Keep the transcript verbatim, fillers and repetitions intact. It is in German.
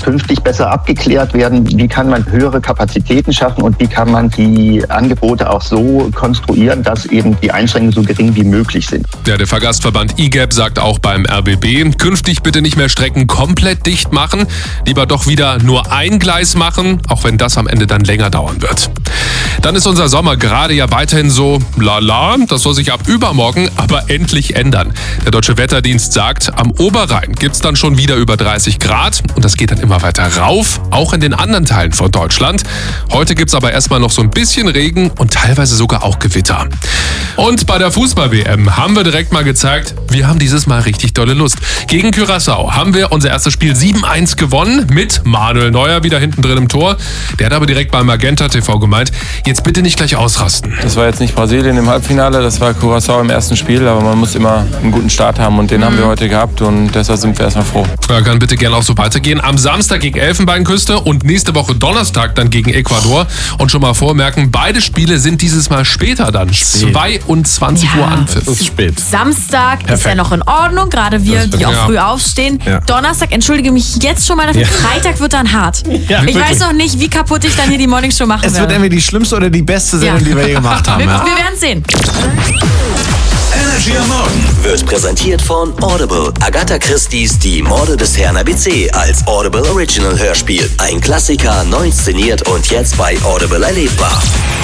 künftig besser abgeklärt werden, wie kann man höhere Kapazitäten schaffen und wie kann man die Angebote auch so konstruieren, dass eben die Einschränkungen so gering wie möglich sind. Ja, der Fahrgastverband I G E P sagt auch beim R B B, künftig bitte nicht mehr Strecken komplett dicht machen, lieber doch wieder nur ein Gleis machen, auch wenn das am Ende dann länger dauern wird. Dann ist unser Sommer gerade ja weiterhin so lala, das soll sich ab übermorgen aber endlich ändern. Der Deutsche Wetterdienst sagt, am Oberrhein gibt's dann schon wieder über dreißig Grad und das geht dann immer weiter rauf, auch in den anderen Teilen von Deutschland. Heute gibt's aber erstmal noch so ein bisschen Regen und teilweise sogar auch Gewitter. Und bei der Fußball-W M haben wir direkt mal gezeigt, wir haben dieses Mal richtig dolle Lust. Gegen Curaçao haben wir unser erstes Spiel sieben eins gewonnen mit Manuel Neuer wieder hinten drin im Tor. Der hat aber direkt beim Magenta T V gemeint, jetzt bitte nicht gleich ausrasten. Das war jetzt nicht Brasilien im Halbfinale, das war Curaçao im ersten Spiel, aber man muss immer einen guten Start haben und den mhm. haben wir heute gehabt und deshalb sind wir erstmal froh. Ja, kann bitte gerne auch so weitergehen. Am Samstag gegen Elfenbeinküste und nächste Woche Donnerstag dann gegen Ecuador. Und schon mal vormerken, beide Spiele sind dieses Mal später dann. zweiundzwanzig Uhr Anpfiff. Das ist spät. Samstag Perfekt. Ist ja noch in Ordnung, gerade wir, die auch ja. früh aufstehen. Ja. Donnerstag, entschuldige mich jetzt schon mal dafür, Ja. Freitag wird dann hart. Ja, ich wirklich. weiß noch nicht, wie kaputt ich dann hier die Morning Show machen Es wird werde. entweder die schlimmste oder die beste Sendung, Ja. die wir je gemacht haben. Wir, Ja. wir werden sehen. Energy am Morgen wird präsentiert von Audible. Agatha Christie's Die Morde des Herrn A B C als Audible Original Hörspiel. Ein Klassiker, neu inszeniert und jetzt bei Audible erlebbar.